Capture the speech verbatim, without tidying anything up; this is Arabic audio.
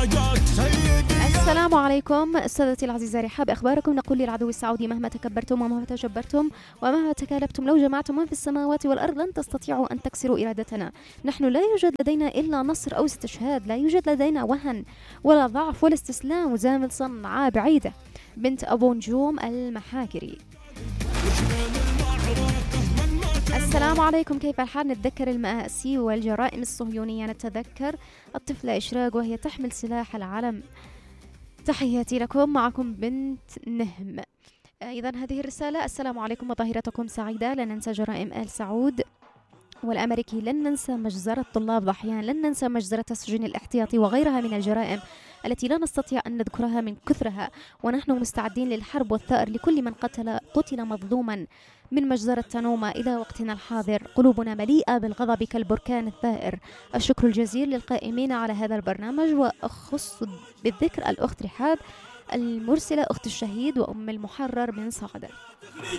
السلام عليكم سادتي العزيزة رحاب، أخباركم؟ نقول للعدو السعودي مهما تكبرتم ومهما تجبرتم ومهما تكالبتم لو جمعتم من في السماوات والأرض لن تستطيعوا أن تكسروا إرادتنا. نحن لا يوجد لدينا إلا نصر أو استشهاد، لا يوجد لدينا وهن ولا ضعف ولا استسلام. وزامل صنعاء بعيدة بنت أبو نجوم المحاكري. السلام عليكم، كيف الحال؟ نتذكر المآسي والجرائم الصهيونية، نتذكر الطفلة إشراق وهي تحمل سلاح العلم. تحياتي لكم، معكم بنت نهم. إذن هذه الرسالة: السلام عليكم وظهيرتكم سعيدة. لن ننسى جرائم آل سعود والأمريكي، لن ننسى مجزرة طلاب ضحيان، لن ننسى مجزرة السجن الاحتياطي وغيرها من الجرائم التي لا نستطيع أن نذكرها من كثرها. ونحن مستعدين للحرب والثأر لكل من قتل قتل مظلوما من مجزرة تنومة إلى وقتنا الحاضر. قلوبنا مليئة بالغضب كالبركان الثائر. الشكر الجزيل للقائمين على هذا البرنامج، وأخص بالذكر الأخت رحاب المرسلة، أخت الشهيد وأم المحرر من صعدة.